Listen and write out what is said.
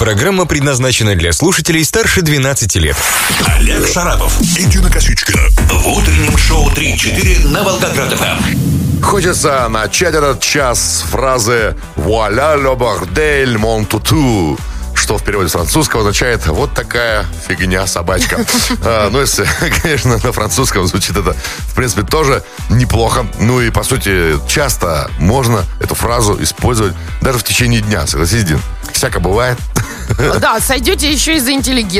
Программа предназначена для слушателей старше 12 лет. Олег Шарапов и Дина Косичкина. В утреннем шоу 3-4 на Волгоград-ФМ. Хочется начать этот час с фразы «Вуаля ле бордель мон туту», что в переводе с французского означает «вот такая фигня собачка». Ну, если, конечно, на французском звучит это, в принципе, тоже неплохо. Ну и, по сути, часто можно эту фразу использовать даже в течение дня. Согласись, Дин? Всяко бывает. Да, сойдете еще и за интеллигент.